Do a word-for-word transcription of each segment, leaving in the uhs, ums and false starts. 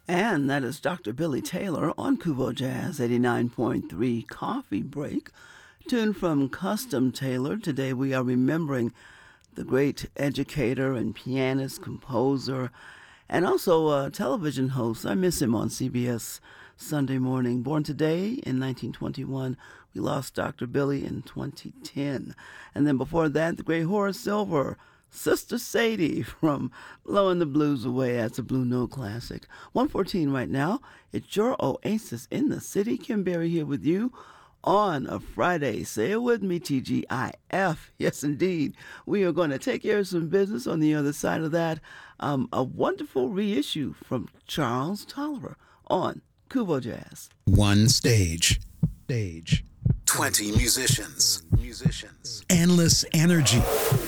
And that is Doctor Billy Taylor on Kubo Jazz eighty-nine point three Coffee Break. Tune from Custom Taylor. Today we are remembering the great educator and pianist, composer, and also a television host. I miss him on C B S Sunday Morning. Born today in nineteen twenty-one. We lost Doctor Billy in twenty ten. And then before that, the great Horace Silver. Sister Sadie from Blowing the Blues Away. That's a Blue Note classic. one fourteen right now. It's your oasis in the city. Kim Berry here with you on a Friday. Say it with me, T G I F. Yes, indeed. We are going to take care of some business on the other side of that. Um, a wonderful reissue from Charles Tolliver on Kubo Jazz. One stage. Stage. twenty musicians. Musicians. Endless energy.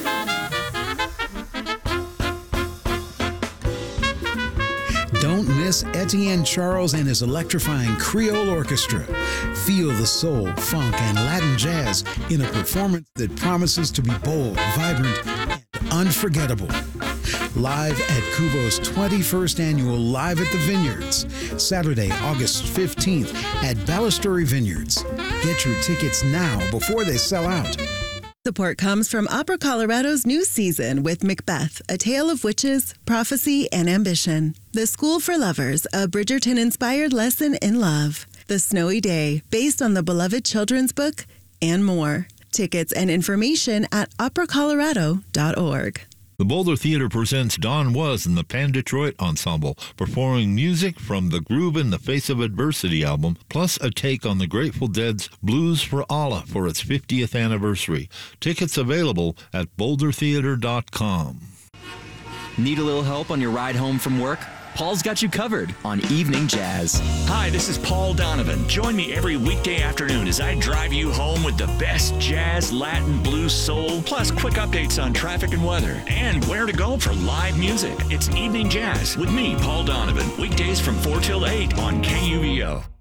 Don't miss Etienne Charles and his electrifying Creole Orchestra. Feel the soul, funk, and Latin jazz in a performance that promises to be bold, vibrant, and unforgettable. Live at Kubo's twenty-first annual Live at the Vineyards, Saturday, August fifteenth at Balustrade Vineyards. Get your tickets now before they sell out. Support comes from Opera Colorado's new season with Macbeth, A Tale of Witches, Prophecy, and Ambition. The School for Lovers, a Bridgerton-inspired lesson in love. The Snowy Day, based on the beloved children's book, and more. Tickets and information at opera colorado dot org. The Boulder Theater presents Don Was and the Pan Detroit Ensemble, performing music from the Groove in the Face of Adversity album, plus a take on the Grateful Dead's Blues for Allah for its fiftieth anniversary. Tickets available at boulder theater dot com. Need a little help on your ride home from work? Paul's got you covered on Evening Jazz. Hi, this is Paul Donovan. Join me every weekday afternoon as I drive you home with the best jazz, Latin, blues, soul, plus quick updates on traffic and weather, and where to go for live music. It's Evening Jazz with me, Paul Donovan, weekdays from four till eight on K U V O.